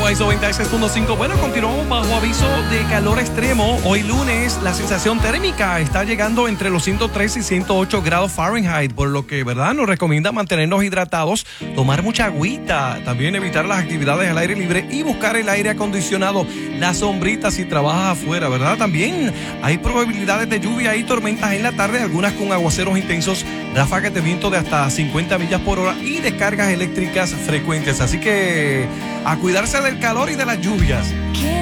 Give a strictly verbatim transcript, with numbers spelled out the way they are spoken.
X noventa y seis punto cinco. Bueno, continuamos bajo aviso de calor extremo. Hoy lunes la sensación térmica está llegando entre los ciento tres y ciento ocho grados Fahrenheit, por lo que, ¿verdad?, nos recomienda mantenernos hidratados, tomar mucha agüita, también evitar las actividades al aire libre y buscar el aire acondicionado, la sombrita si trabajas afuera, ¿verdad? También hay probabilidades de lluvia y tormentas en la tarde, algunas con aguaceros intensos, ráfagas de viento de hasta cincuenta millas por hora y descargas eléctricas frecuentes. Así que a cuidarse del calor y de las lluvias. ¿Qué?